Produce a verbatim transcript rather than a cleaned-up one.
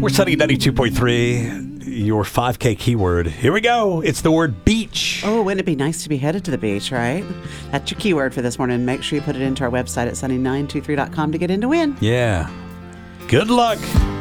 We're Sunny ninety-two point three. Your five K keyword. Here we go. It's the word beach. Oh, wouldn't it be nice to be headed to the beach, right? That's your keyword for this morning. Make sure you put it into our website at sunny nine two three dot com to get in to win. Yeah. Good luck.